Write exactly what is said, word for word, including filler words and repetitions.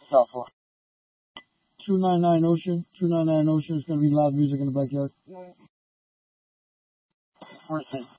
South Florida. two ninety-nine Ocean. two ninety-nine Ocean is going to be loud music in the backyard. Where's it?